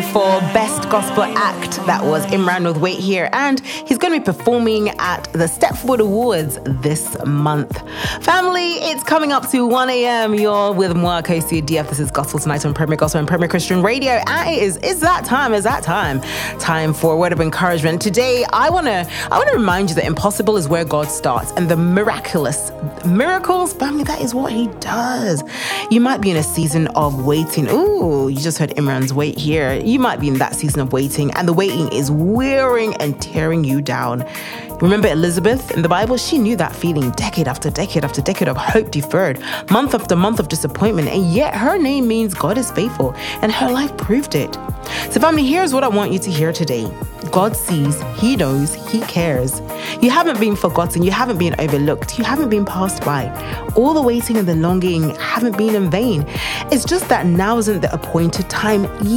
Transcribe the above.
for Best Gospel Act. That was Imran with Wait Here, and he's going to be performing at the Step Forward Awards this month. Family, it's coming up to 1 a.m. You're with Moa Kosi DF. This is Gospel Tonight on Premier Gospel and Premier Christian Radio, and it's that time for a word of encouragement. Today, I want to remind you that impossible is where God starts, and the miracles, family, that is what He does. You might be in a season of waiting. Ooh, you just heard Imran's Wait Here. You might be in that season of waiting, and the waiting is wearing and tearing you down. Remember Elizabeth in the Bible? She knew that feeling decade after decade after decade of hope deferred, month after month of disappointment, and yet her name means God is faithful, and her life proved it. So family, here's what I want you to hear today. God sees, He knows, He cares. You haven't been forgotten, you haven't been overlooked, you haven't been passed by. All the waiting and the longing haven't been in vain. It's just that now isn't the appointed time